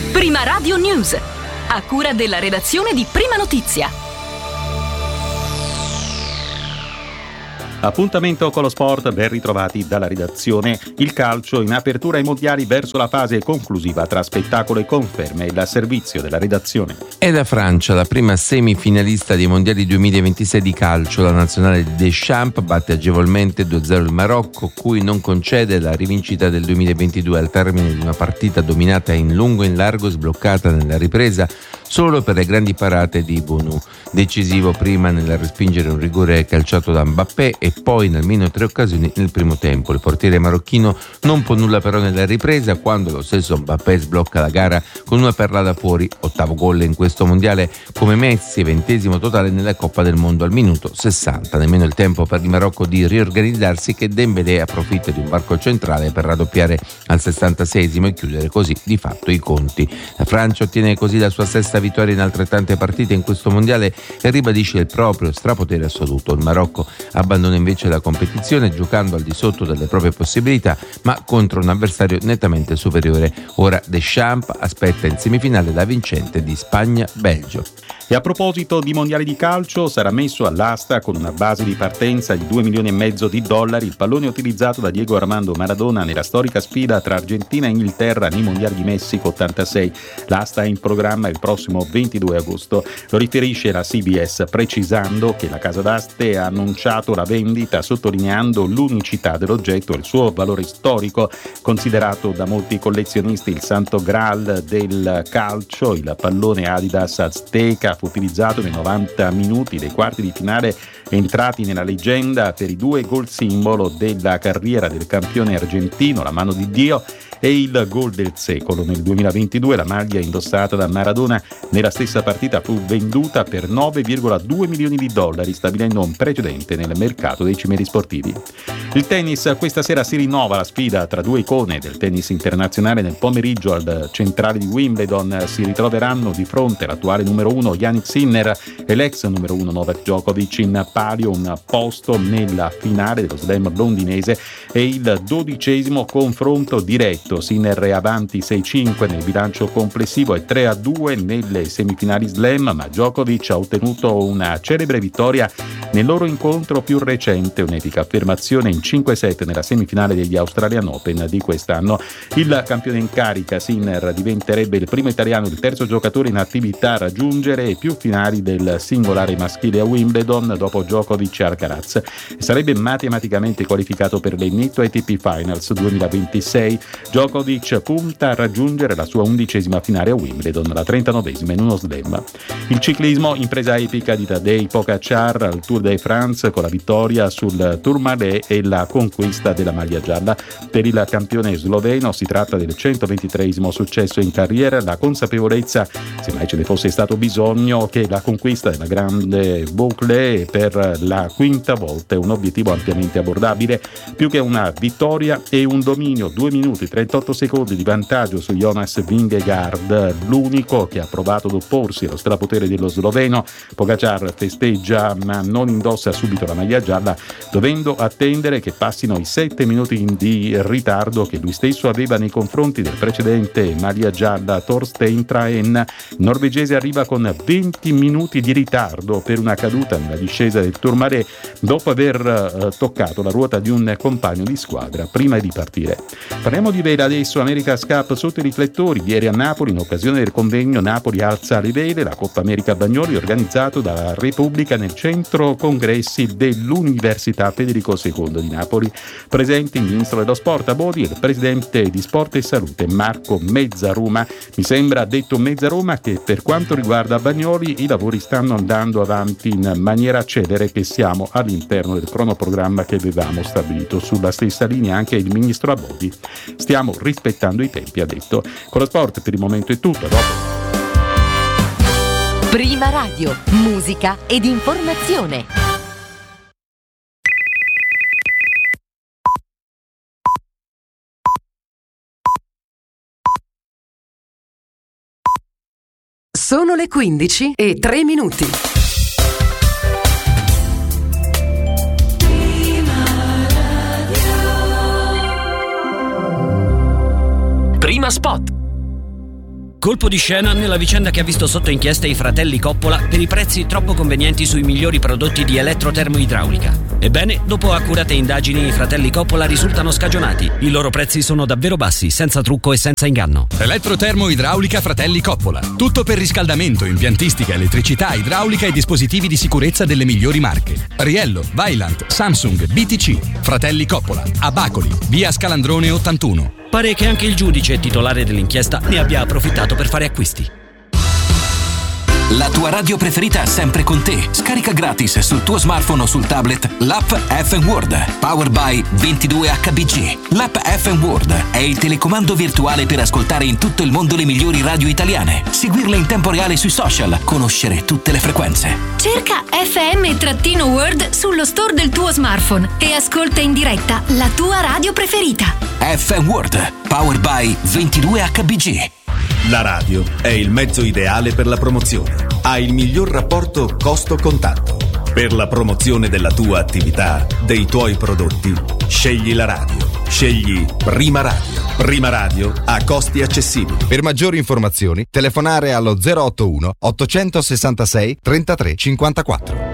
Prima Radio News, a cura della redazione di Prima Notizia. Appuntamento con lo sport, ben ritrovati dalla redazione. Il calcio in apertura ai mondiali verso la fase conclusiva tra spettacolo e conferme, il servizio della redazione. È la Francia, la prima semifinalista dei mondiali 2026 di calcio. La nazionale di Deschamps batte agevolmente 2-0 il Marocco, cui non concede la rivincita del 2022 al termine di una partita dominata in lungo e in largo, sbloccata nella ripresa solo per le grandi parate di Bonu. Decisivo prima nel respingere un rigore calciato da Mbappé e poi in almeno 3 occasioni nel primo tempo. Il portiere marocchino non può nulla però nella ripresa, quando lo stesso Mbappé sblocca la gara con una perla da fuori, 8º gol in questo mondiale come Messi, 20° totale nella Coppa del Mondo al minuto 60. Nemmeno il tempo per il Marocco di riorganizzarsi, che Dembélé approfitta di un varco centrale per raddoppiare al 66° e chiudere così di fatto i conti. La Francia ottiene così la sua 6ª vittoria in altrettante partite in questo mondiale e ribadisce il proprio strapotere assoluto. Il Marocco abbandona invece la competizione giocando al di sotto delle proprie possibilità, ma contro un avversario nettamente superiore. Ora Deschamps aspetta in semifinale la vincente di Spagna-Belgio. E a proposito di mondiali di calcio, sarà messo all'asta con una base di partenza di $2,5 milioni il pallone utilizzato da Diego Armando Maradona nella storica sfida tra Argentina e Inghilterra nei mondiali di Messico 86. L'asta è in programma il prossimo 22 agosto. Lo riferisce la CBS, precisando che la casa d'aste ha annunciato la vendita, sottolineando l'unicità dell'oggetto e il suo valore storico, considerato da molti collezionisti il santo graal del calcio. Il pallone Adidas Azteca fu utilizzato nei 90 minuti dei quarti di finale, entrati nella leggenda per i 2 gol simbolo della carriera del campione argentino, la mano di Dio, e il gol del secolo. Nel 2022 la maglia indossata da Maradona nella stessa partita fu venduta per $9,2 milioni, stabilendo un precedente nel mercato dei cimeli sportivi. Il tennis, questa sera si rinnova la sfida tra 2 icone del tennis internazionale. Nel pomeriggio al centrale di Wimbledon si ritroveranno di fronte l'attuale numero 1 Jannik Sinner e l'ex numero 1 Novak Djokovic, in palio un posto nella finale dello slam londinese e il 12° confronto diretto. Sinner è avanti 6-5 nel bilancio complessivo e 3-2 nelle semifinali slam, ma Djokovic ha ottenuto una celebre vittoria nel loro incontro più recente, un'epica affermazione in 5-7 nella semifinale degli Australian Open di quest'anno. Il campione in carica, Sinner, diventerebbe il primo italiano, il terzo giocatore in attività a raggiungere più finali del singolare maschile a Wimbledon dopo Djokovic e Alcaraz, e sarebbe matematicamente qualificato per le Nitto ATP Finals 2026. Djokovic punta a raggiungere la sua 11ª finale a Wimbledon, la 39ª in uno slam. Il ciclismo, impresa epica di Tadej Pogačar al Tour de France, con la vittoria sul Tourmalet e la conquista della maglia gialla. Per il campione sloveno si tratta del 123° successo in carriera, la consapevolezza, se mai ce ne fosse stato bisogno, che la conquista della grande boucle per la 5ª volta è un obiettivo ampiamente abbordabile. Più che una vittoria e un dominio, 2 minuti 38 secondi di vantaggio su Jonas Vingegaard, l'unico che ha provato ad opporsi allo strapotere dello sloveno. Pogačar festeggia ma non indossa subito la maglia gialla, dovendo attendere che passino i 7 minuti di ritardo che lui stesso aveva nei confronti del precedente maglia gialla Torstein Traen. Il norvegese arriva con 20 minuti di ritardo per una caduta nella discesa del Tourmalet dopo aver toccato la ruota di un compagno di squadra prima di partire. Parliamo di vela adesso. America's Cup sotto i riflettori. Ieri a Napoli, in occasione del convegno Napoli alza le vele, la Coppa America Bagnoli, organizzato dalla Repubblica nel centro congressi dell'Università Federico II di Napoli. Presenti il ministro dello sport Abodi e il presidente di Sport e Salute Marco Mezzaroma. Mi sembra, detto Mezzaroma, che per quanto riguarda Bagnoli i lavori stanno andando avanti in maniera celere, che siamo all'interno del cronoprogramma che avevamo stabilito. Sulla stessa linea anche il ministro Abodi. Stiamo rispettando i tempi, ha detto. Con lo sport per il momento è tutto, dopo. Prima Radio, musica ed informazione. Sono le 15:03. Prima Spot. Colpo di scena nella vicenda che ha visto sotto inchiesta i fratelli Coppola per i prezzi troppo convenienti sui migliori prodotti di elettrotermoidraulica. Ebbene, dopo accurate indagini, i fratelli Coppola risultano scagionati. I loro prezzi sono davvero bassi, senza trucco e senza inganno. Elettrotermoidraulica Fratelli Coppola. Tutto per riscaldamento, impiantistica, elettricità, idraulica e dispositivi di sicurezza delle migliori marche. Riello, Vaillant, Samsung, BTC. Fratelli Coppola. A Bacoli, via Scalandrone 81. Pare che anche il giudice titolare dell'inchiesta ne abbia approfittato per fare acquisti. La tua radio preferita è sempre con te. Scarica gratis sul tuo smartphone o sul tablet l'app FM World, powered by 22HBG. L'app FM World è il telecomando virtuale per ascoltare in tutto il mondo le migliori radio italiane, seguirle in tempo reale sui social, conoscere tutte le frequenze. Cerca FM-World sullo store del tuo smartphone e ascolta in diretta la tua radio preferita. FM World, powered by 22HBG. La radio è il mezzo ideale per la promozione. Ha il miglior rapporto costo-contatto. Per la promozione della tua attività, dei tuoi prodotti, scegli la radio. Scegli Prima Radio. Prima Radio a costi accessibili. Per maggiori informazioni, telefonare allo 081 866 33 54.